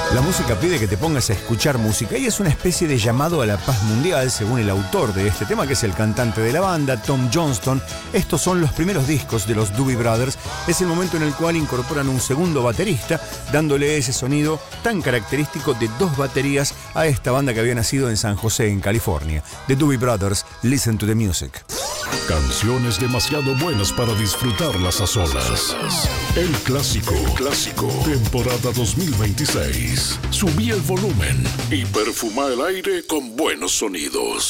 La música pide que te pongas a escuchar música y es una especie de llamado a la paz mundial, según el autor de este tema, que es el cantante de la banda, Tom Johnston. Estos son los primeros discos de los Doobie Brothers. Es el momento en el cual incorporan un segundo baterista, dándole ese sonido tan característico de dos baterías a esta banda que había nacido en San José, en California. The Doobie Brothers, Listen to the Music. Canciones demasiado buenas para disfrutarlas a solas. El clásico, temporada 2026. Subí el volumen y perfuma el aire con buenos sonidos.